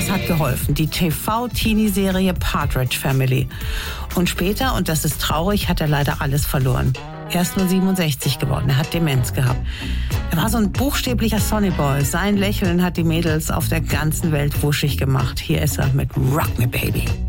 das hat geholfen. Die TV-Teenie-Serie Partridge Family. Und später, und das ist traurig, hat er leider alles verloren. Er ist nur 67 geworden, er hat Demenz gehabt. Er war so ein buchstäblicher Sonnyboy. Sein Lächeln hat die Mädels auf der ganzen Welt wuschig gemacht. Hier ist er mit Rock Me Baby.